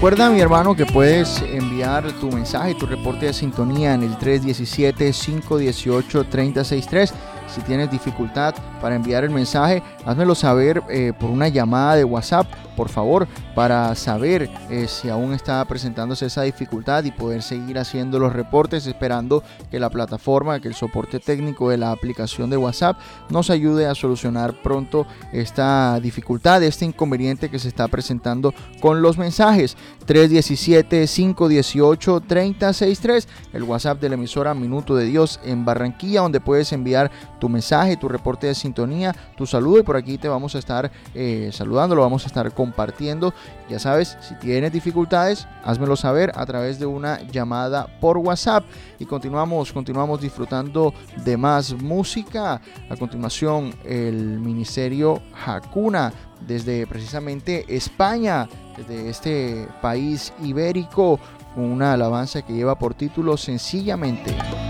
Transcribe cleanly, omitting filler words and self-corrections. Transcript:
Recuerda, mi hermano, que puedes enviar tu mensaje, tu reporte de sintonía en el 317-518-3063. Si tienes dificultad para enviar el mensaje, házmelo saber por una llamada de WhatsApp, por favor, para saber si aún está presentándose esa dificultad y poder seguir haciendo los reportes, esperando que la plataforma, que el soporte técnico de la aplicación de WhatsApp nos ayude a solucionar pronto esta dificultad, este inconveniente que se está presentando con los mensajes. 317-518-3063, el WhatsApp de la emisora Minuto de Dios en Barranquilla, donde puedes enviar tu mensaje, tu reporte de sintonía, tu saludo, y por aquí te vamos a estar saludando, lo vamos a estar compartiendo. Ya sabes, si tienes dificultades, házmelo saber a través de una llamada por WhatsApp. Y continuamos disfrutando de más música. A continuación, el ministerio Hakuna, desde precisamente España, desde este país ibérico, con una alabanza que lleva por título Sencillamente.